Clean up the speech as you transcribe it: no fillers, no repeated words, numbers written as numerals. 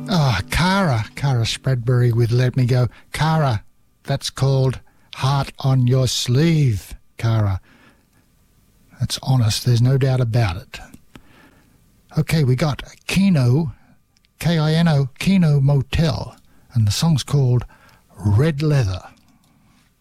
Cara Spradbury with Let Me Go. Cara, that's called Heart on Your Sleeve, Cara. That's honest, there's no doubt about it. Okay, we got Kino, Kino, Kino Motel, and the song's called Red Leather.